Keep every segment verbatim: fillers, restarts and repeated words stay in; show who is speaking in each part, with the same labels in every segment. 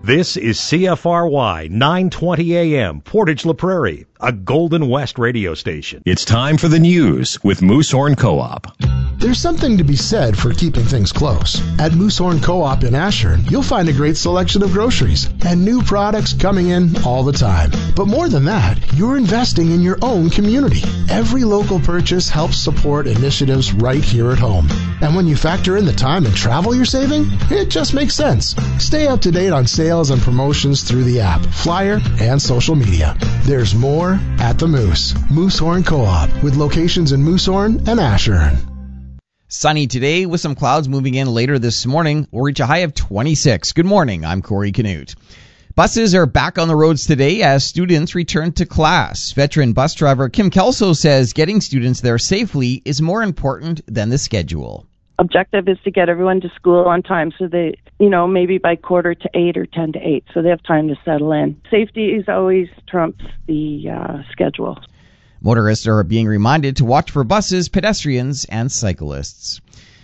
Speaker 1: This is C F R Y nine twenty A M, Portage La Prairie, a Golden West radio station.
Speaker 2: It's time for the news with Moosehorn Co-op.
Speaker 3: There's something to be said for keeping things close. At Moosehorn Co-op in Ashern, you'll find a great selection of groceries and new products coming in all the time. But more than that, you're investing in your own community. Every local purchase helps support initiatives right here at home. And when you factor in the time and travel you're saving, it just makes sense. Stay up to date on sales and promotions through the app, flyer, and social media. There's more at the Moose. Moosehorn Co-op, with locations in Moosehorn and Ashern.
Speaker 4: Sunny today with some clouds moving in later this morning. We'll reach a high of twenty-six. Good morning. I'm Corey Canute. Buses are back on the roads today as students return to class. Veteran bus driver Kim Kelso says getting students there safely is more important than the schedule.
Speaker 5: Objective is to get everyone to school on time so they, you know, maybe by quarter to eight or ten to eight, so they have time to settle in. Safety is always trumps the uh, schedule.
Speaker 4: Motorists are being reminded to watch for buses, pedestrians, and cyclists.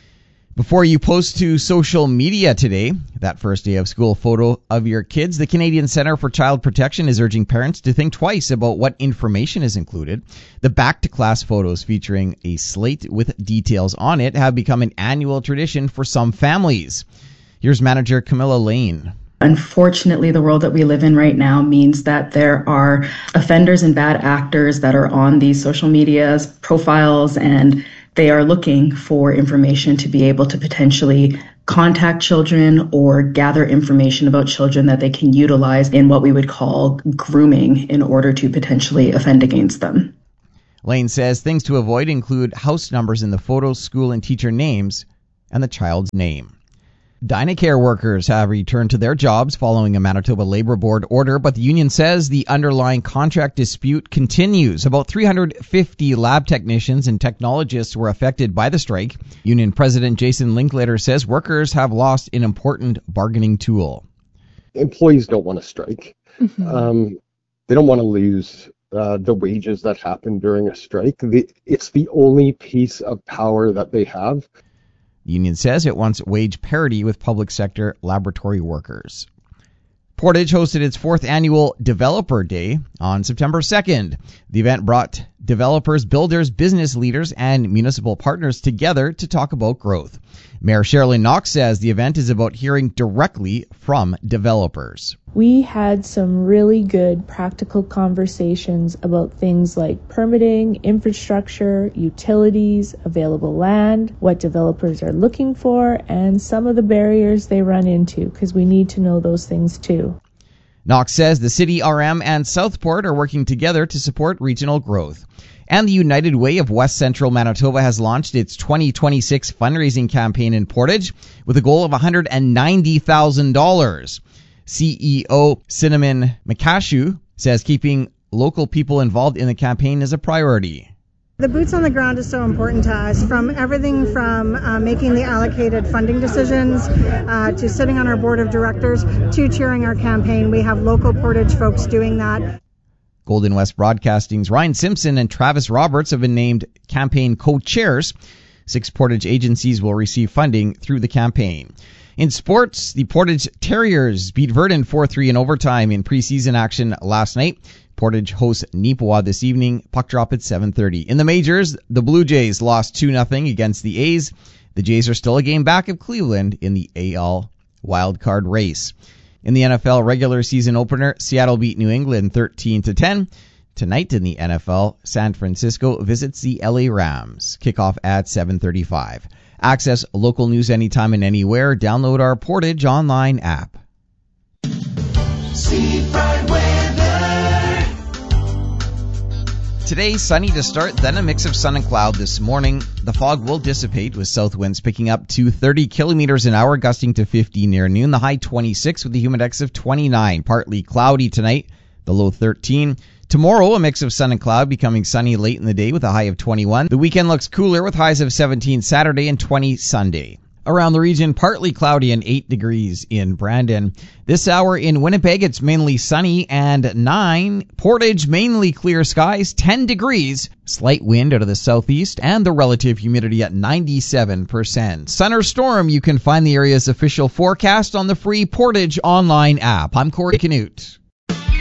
Speaker 4: Before you post to social media today, that first day of school photo of your kids, the Canadian Centre for Child Protection is urging parents to think twice about what information is included. The back-to-class photos featuring a slate with details on it have become an annual tradition for some families. Here's manager Camilla Lane.
Speaker 6: Unfortunately, the world that we live in right now means that there are offenders and bad actors that are on these social medias profiles, and they are looking for information to be able to potentially contact children or gather information about children that they can utilize in what we would call grooming in order to potentially offend against them.
Speaker 4: Lane says things to avoid include house numbers in the photos, school and teacher names, and the child's name. Dynacare workers have returned to their jobs following a Manitoba Labour Board order, but the union says the underlying contract dispute continues. About three hundred fifty lab technicians and technologists were affected by the strike. Union President Jason Linklater says workers have lost an important bargaining tool.
Speaker 7: Employees don't want to strike. Mm-hmm. Um, they don't want to lose uh, the wages that happen during a strike. The, it's the only piece of power that they have.
Speaker 4: The union says it wants wage parity with public sector laboratory workers. Portage hosted its fourth annual Developer Day on September second. The event brought developers, builders, business leaders, and municipal partners together to talk about growth. Mayor Sherilyn Knox says the event is about hearing directly from developers.
Speaker 8: We had some really good practical conversations about things like permitting, infrastructure, utilities, available land, what developers are looking for, and some of the barriers they run into, because we need to know those things too.
Speaker 4: Knox says the City, R M, and Southport are working together to support regional growth. And the United Way of West Central Manitoba has launched its twenty twenty-six fundraising campaign in Portage with a goal of one hundred ninety thousand dollars. C E O Cinnamon McCashew says keeping local people involved in the campaign is a priority.
Speaker 9: The boots on the ground is so important to us, from everything from uh, making the allocated funding decisions uh, to sitting on our board of directors to cheering our campaign. We have local Portage folks doing that.
Speaker 4: Golden West Broadcasting's Ryan Simpson and Travis Roberts have been named campaign co-chairs. Six Portage agencies will receive funding through the campaign. In sports, the Portage Terriers beat Verdun four three in overtime in preseason action last night. Portage hosts Neepawa this evening. Puck drop at seven thirty. In the majors, the Blue Jays lost two nothing against the A's. The Jays are still a game back of Cleveland in the A L wildcard race. In the N F L regular season opener, Seattle beat New England thirteen to ten. Tonight in the N F L, San Francisco visits the L A Rams. Kickoff at seven thirty-five. Access local news anytime and anywhere. Download our Portage online app.
Speaker 10: Seafront weather.
Speaker 4: Today, sunny to start, then a mix of sun and cloud this morning. The fog will dissipate with south winds picking up to thirty kilometers an hour, gusting to fifty near noon. The high twenty-six with the humidex of twenty-nine. Partly cloudy tonight, the low thirteen. Tomorrow, a mix of sun and cloud, becoming sunny late in the day with a high of twenty-one. The weekend looks cooler with highs of seventeen Saturday and twenty Sunday. Around the region, partly cloudy and eight degrees in Brandon. This hour in Winnipeg, it's mainly sunny and nine. Portage, mainly clear skies, ten degrees. Slight wind out of the southeast and the relative humidity at ninety-seven percent. Sun or storm, you can find the area's official forecast on the free Portage online app. I'm Corey Canute.